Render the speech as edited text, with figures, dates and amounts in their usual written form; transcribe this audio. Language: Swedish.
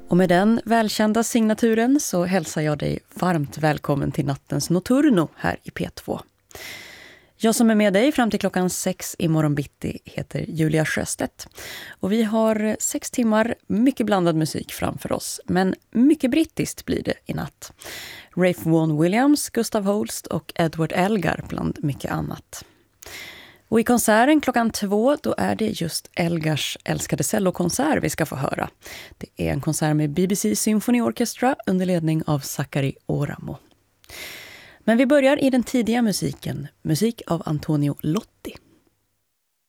Och med den välkända signaturen så hälsar jag dig varmt välkommen till nattens Notturno här i P2. Jag som är med dig fram till klockan 6 i morgon bitti heter Julia Sjöstedt. Och vi har 6 timmar mycket blandad musik framför oss. Men mycket brittiskt blir det i natt. Ralph Vaughan Williams, Gustav Holst och Edward Elgar bland mycket annat. Och i konserten klockan 2 då är det just Elgars älskade cellokonsert vi ska få höra. Det är en konsert med BBC Symphony Orchestra under ledning av Sakari Oramo. Men vi börjar i den tidiga musiken, musik av Antonio Lotti.